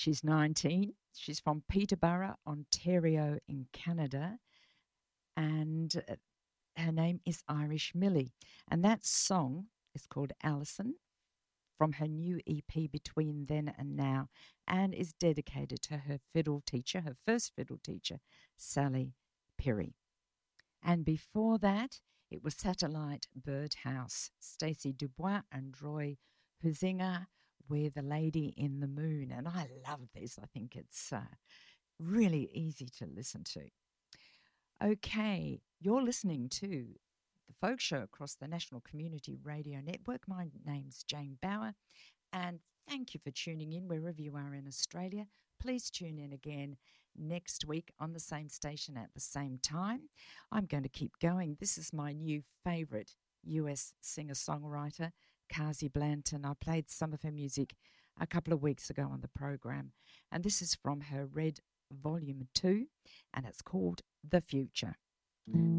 She's 19. She's from Peterborough, Ontario in Canada. And her name is Irish Millie. And that song is called Alison from her new EP Between Then and Now, and is dedicated to her fiddle teacher, her first fiddle teacher, Sally Perry. And before that, it was Satellite Birdhouse, Stacey Dubois and Roy Huizinga with The Lady in the Moon. And I love this. I think it's really easy to listen to. Okay, you're listening to the Folk Show across the National Community Radio Network. My name's Jane Bauer, and thank you for tuning in wherever you are in Australia. Please tune in again next week on the same station at the same time. I'm going to keep going. This is my new favourite US singer-songwriter, Kazi Blanton. I played some of her music a couple of weeks ago on the program, and this is from her Red Volume 2, and it's called The Future.